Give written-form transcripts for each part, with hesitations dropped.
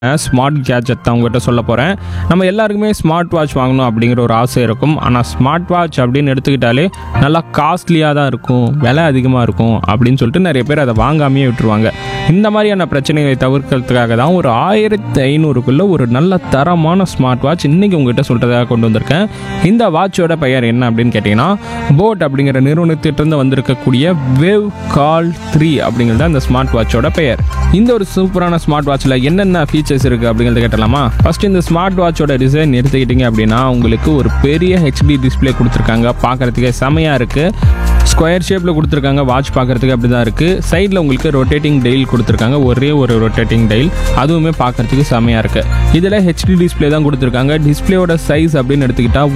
Smart gadget தான் உங்கள்கிட்ட சொல்ல போகிறேன். நம்ம எல்லாருக்குமே ஸ்மார்ட் வாட்ச் வாங்கணும் அப்படிங்கிற ஒரு ஆசை இருக்கும். ஆனால் ஸ்மார்ட் வாட்ச் அப்படின்னு எடுத்துக்கிட்டாலே நல்லா காஸ்ட்லியாக தான் இருக்கும், விலை அதிகமாக இருக்கும் அப்படின்னு சொல்லிட்டு நிறைய பேர் அதை வாங்காமையே விட்டுருவாங்க. இந்த மாதிரியான பிரச்சனைகளை தவிர்க்கிறதுக்காக தான் ஒரு 1500க்குள்ள ஒரு நல்ல தரமான ஸ்மார்ட் வாட்ச் இன்றைக்கி உங்கள்கிட்ட சொல்கிறதாக கொண்டு வந்திருக்கேன். இந்த வாட்சோட பெயர் என்ன அப்படின்னு கேட்டிங்கன்னா, போட் அப்படிங்கிற நிறுவனத்திட்டிருந்து வந்திருக்கக்கூடிய வேவ் கால் 3 அப்படிங்கிறது அந்த ஸ்மார்ட் வாட்சோட பெயர். இந்த ஒரு சூப்பரான ஸ்மார்ட் வாட்சில் என்னென்ன ஃபீச்சர்ஸ் இருக்குது அப்படிங்கிறத கேட்டலாமா? ஃபர்ஸ்ட் இந்த ஸ்மார்ட் வாட்சோட டிசைன் எடுத்துக்கிட்டிங்க அப்படின்னா உங்களுக்கு ஒரு பெரிய ஹெச்டி டிஸ்பிளே கொடுத்துருக்காங்க. பார்க்குறதுக்கே செமையாக இருக்குது. ஸ்கொயர் ஷேப்பில் கொடுத்துருக்காங்க. வாட்ச் பார்க்குறதுக்கு அப்படி தான் இருக்குது. சைடில் உங்களுக்கு ரொட்டேட்டிங் டெயில் கொடுத்துருக்காங்க. ஒரே ஒரு ரொட்டேட்டிங் டெயில், அதுவுமே பார்க்குறதுக்கு செமையாக இருக்குது. இதில் ஹெச்டி டிஸ்பிளே தான் கொடுத்துருக்காங்க. டிஸ்பிளேயோட சைஸ் அப்படின்னு எடுத்துக்கிட்டால்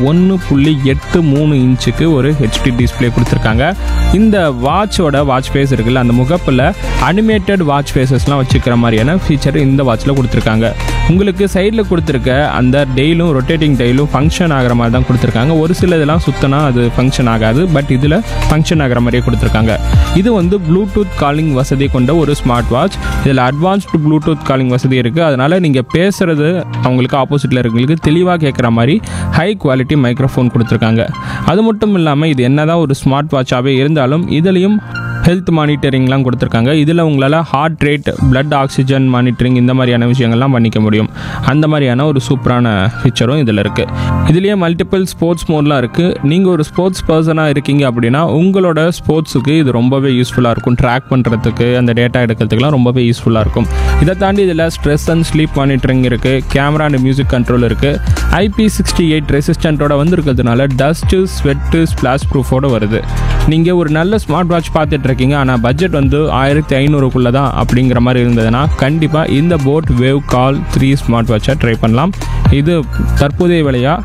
1.83 இன்ச்சுக்கு ஒரு ஹெச்டி டிஸ்பிளே கொடுத்துருக்காங்க. இந்த வாட்சோட வாட்ச் ஃபேஸ் இருக்குல்ல, அந்த முகப்பில் அனிமேட்டட் வாட்ச் ஃபேஸஸ்லாம் வச்சுக்கிற மாதிரியான ஃபீச்சர் இந்த வாட்சில் கொடுத்துருக்காங்க. உங்களுக்கு சைடில் கொடுத்துருக்க அந்த டெய்லும் ரொட்டேட்டிங் டெய்லும் ஃபங்க்ஷன் ஆகிற மாதிரி தான் கொடுத்துருக்காங்க. ஒரு சில இதெல்லாம் சுத்தனா அது ஃபங்க்ஷன் ஆகாது, பட் இதில் ஃபங்க்ஷன் ஆகிற மாதிரியே கொடுத்துருக்காங்க. இது வந்து ப்ளூடூத் காலிங் வசதி கொண்ட ஒரு ஸ்மார்ட் வாட்ச். இதில் அட்வான்ஸ்டு ப்ளூடூத் காலிங் வசதி இருக்குது. அதனால் நீங்கள் பேசுகிறது அவங்களுக்கு ஆப்போசிட்டில் இருக்கிறவங்களுக்கு தெளிவாக கேட்குற மாதிரி ஹை குவாலிட்டி மைக்ரோஃபோன் கொடுத்துருக்காங்க. அது மட்டும் இல்லாமல் இது என்னதான் ஒரு ஸ்மார்ட் வாட்சாகவே இருந்தாலும் இதுலேயும் ஹெல்த் மானிட்டரிங்லாம் கொடுத்துருக்காங்க. இதில் உங்களால் heart rate, blood oxygen monitoring இந்த மாதிரியான விஷயங்கள்லாம் பண்ணிக்க முடியும். அந்த மாதிரியான ஒரு சூப்பரான ஃபீச்சரும் இதில் இருக்குது. இதுலேயே மல்டிபிள் ஸ்போர்ட்ஸ் மோட்லாம் இருக்குது. நீங்கள் ஒரு ஸ்போர்ட்ஸ் பர்சனாக இருக்கீங்க அப்படின்னா உங்களோட ஸ்போர்ட்ஸுக்கு இது ரொம்பவே யூஸ்ஃபுல்லாக இருக்கும். ட்ராக் பண்ணுறதுக்கு, அந்த டேட்டா எடுக்கிறதுக்குலாம் ரொம்பவே யூஸ்ஃபுல்லாக இருக்கும். இதை தாண்டி இதில் ஸ்ட்ரெஸ் அண்ட் ஸ்லீப் மானிட்டரிங் இருக்குது. கேமரா அண்ட் மியூசிக் கண்ட்ரோல் இருக்குது. IP68 ரெசிஸ்டண்ட்டோட வந்துருக்கிறதுனால டஸ்ட்டு, ஸ்வெட்டு, ஸ்பிளாஷ் ப்ரூஃபோடு வருது. நீங்கள் ஒரு நல்ல ஸ்மார்ட் வாட்ச் பார்த்துட்டு இருக்கீங்க, ஆனால் பட்ஜெட் வந்து 1500க்குள்ளே தான் அப்படிங்கிற மாதிரி இருந்ததுன்னா கண்டிப்பாக இந்த போட் வேவ் கால் 3 ஸ்மார்ட் வாட்சை ட்ரை பண்ணலாம். இது தற்போதைய விலையாக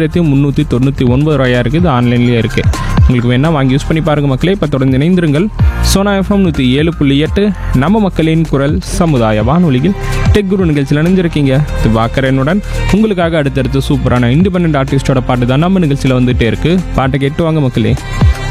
1399 ரூபாயாக இருக்குது. இது ஆன்லைன்லேயே இருக்குது. உங்களுக்கு வேணால் வாங்கி யூஸ் பண்ணி பாருங்கள் மக்களே. இப்போ தொடர்ந்து இணைந்திருங்கள். சோனா FM 107.8 நம்ம மக்களின் குரல் சமுதாய வானொலியில் டெக் குரு நிகழ்ச்சியில் இணைஞ்சிருக்கீங்க. இது வாக்கரனுடன் உங்களுக்காக அடுத்தடுத்து சூப்பரான இண்டிபெண்டன்ட் ஆர்டிஸ்டோட பாட்டு தான் நம்ம நிகழ்ச்சியில் வந்துகிட்டே இருக்குது. பாட்டை கேட்டு வாங்க மக்களே.